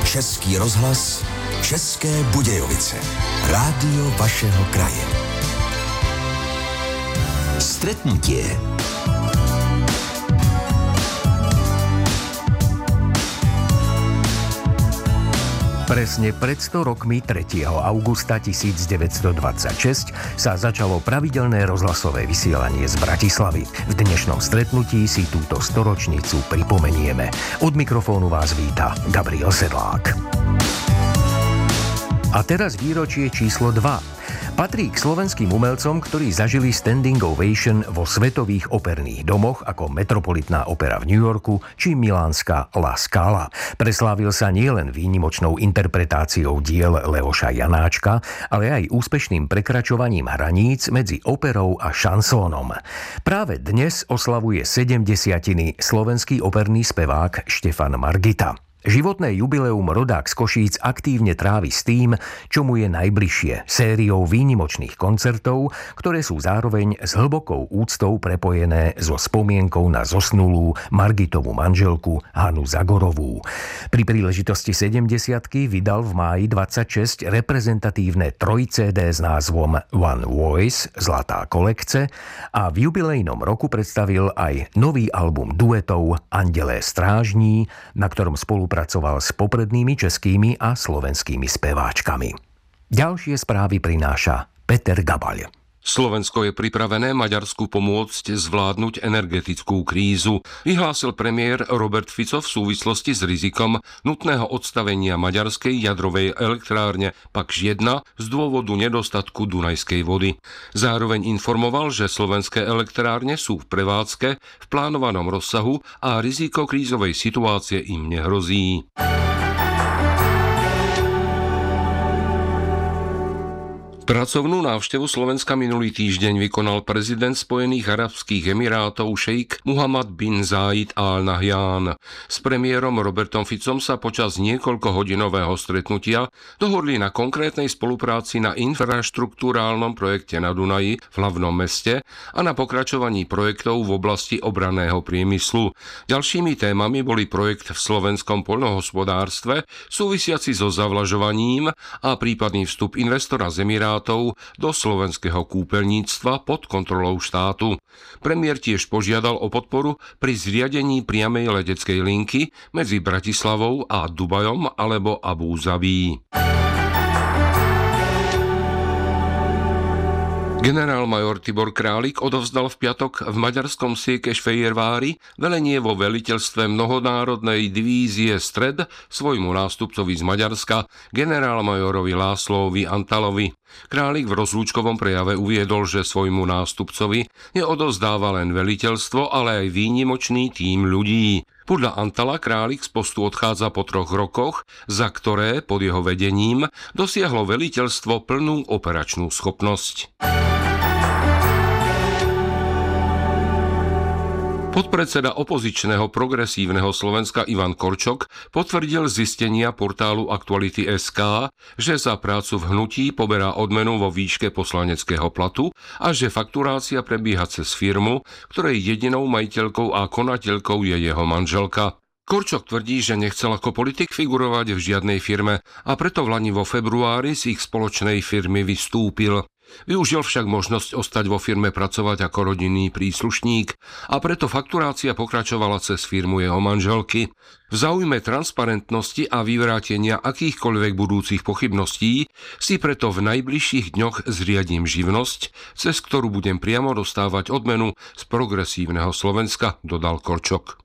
Český rozhlas, České Budějovice. Rádio vašeho kraje. Stretnutie. Presne pred 100 rokmi 3. augusta 1926 sa začalo pravidelné rozhlasové vysielanie z Bratislavy. V dnešnom stretnutí si túto storočnicu pripomenieme. Od mikrofónu vás víta Gabriel Sedlák. A teraz výročie číslo 2. Patrí k slovenským umelcom, ktorí zažili standing ovation vo svetových operných domoch ako Metropolitná opera v New Yorku či milánska La Scala. Preslávil sa nielen výnimočnou interpretáciou diel Leoša Janáčka, ale aj úspešným prekračovaním hraníc medzi operou a šansónom. Práve dnes oslavuje 70-tiny slovenský operný spevák Štefan Margita. Životné jubileum rodák z Košíc aktívne trávi s tým, čo mu je najbližšie, sériou výnimočných koncertov, ktoré sú zároveň s hlbokou úctou prepojené so spomienkou na zosnulú Margitovú manželku Hanu Zagorovú. Pri príležitosti 70-ky vydal v máji 26 reprezentatívne 3 CD s názvom One Voice, Zlatá kolekce, a v jubilejnom roku predstavil aj nový album duetov Andelé strážní, na ktorom spolupracoval s poprednými českými a slovenskými speváčkami. Ďalšie správy prináša Peter Gabaľ. Slovensko je pripravené Maďarsku pomôcť zvládnuť energetickú krízu, vyhlásil premiér Robert Fico v súvislosti s rizikom nutného odstavenia maďarskej jadrovej elektrárne Pakš 1 z dôvodu nedostatku dunajskej vody. Zároveň informoval, že slovenské elektrárne sú v prevádzke v plánovanom rozsahu a riziko krízovej situácie im nehrozí. Pracovnú návštevu Slovenska minulý týždeň vykonal prezident Spojených arabských emirátov šejk Muhammad bin Zayed Al Nahyan. S premiérom Robertom Ficom sa počas niekoľkohodinového stretnutia dohodli na konkrétnej spolupráci na infraštruktúrálnom projekte na Dunaji v hlavnom meste a na pokračovaní projektov v oblasti obranného priemyslu. Ďalšími témami boli projekt v slovenskom poľnohospodárstve súvisiaci so zavlažovaním a prípadný vstup investora z Emirátov do slovenského kúpeľníctva pod kontrolou štátu. Premiér tiež požiadal o podporu pri zriadení priamej leteckej linky medzi Bratislavou a Dubajom alebo Abu Zabí. Generálmajor Tibor Králik odovzdal v piatok v maďarskom Székesfehérvári velenie vo veliteľstve mnohonárodnej divízie Stred svojmu nástupcovi z Maďarska, generálmajorovi Lászlóvi Antalovi. Králik v rozlúčkovom prejave uviedol, že svojmu nástupcovi neodovzdáva len veliteľstvo, ale aj výnimočný tím ľudí. Podľa Antala Králik z postu odchádza po 3 rokoch, za ktoré pod jeho vedením dosiahlo veliteľstvo plnú operačnú schopnosť. Podpredseda opozičného progresívneho Slovenska Ivan Korčok potvrdil zistenia portálu Aktuality.sk, že za prácu v hnutí poberá odmenu vo výške poslaneckého platu a že fakturácia prebieha cez firmu, ktorej jedinou majiteľkou a konateľkou je jeho manželka. Korčok tvrdí, že nechcel ako politik figurovať v žiadnej firme a preto vlani vo februári z ich spoločnej firmy vystúpil. Využil však možnosť ostať vo firme pracovať ako rodinný príslušník a preto fakturácia pokračovala cez firmu jeho manželky. V záujme transparentnosti a vyvrátenia akýchkoľvek budúcich pochybností si preto v najbližších dňoch zriadím živnosť, cez ktorú budem priamo dostávať odmenu z progresívneho Slovenska, dodal Korčok.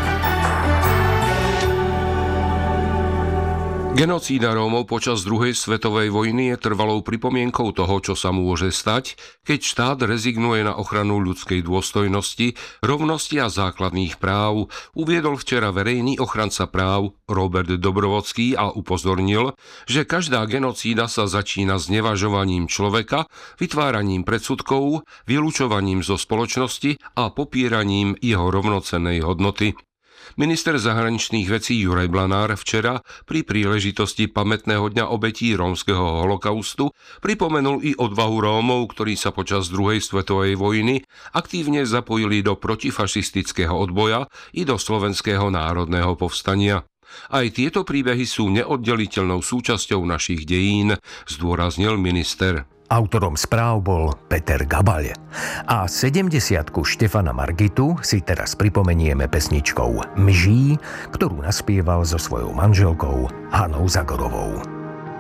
Genocída Rómov počas druhej svetovej vojny je trvalou pripomienkou toho, čo sa môže stať, keď štát rezignuje na ochranu ľudskej dôstojnosti, rovnosti a základných práv, uviedol včera verejný ochranca práv Robert Dobrovodský a upozornil, že každá genocída sa začína znevažovaním človeka, vytváraním predsudkov, vylúčovaním zo spoločnosti a popieraním jeho rovnocennej hodnoty. Minister zahraničných vecí Juraj Blanár včera pri príležitosti pamätného dňa obetí rómskeho holokaustu pripomenul i odvahu Rómov, ktorí sa počas druhej svetovej vojny aktívne zapojili do protifašistického odboja i do slovenského národného povstania. Aj tieto príbehy sú neoddeliteľnou súčasťou našich dejín, zdôraznil minister. Autorom správ bol Peter Gabaľ. A 70-ku Štefana Margitu si teraz pripomenieme pesničkou Mží, ktorú naspieval so svojou manželkou Hanou Zagorovou.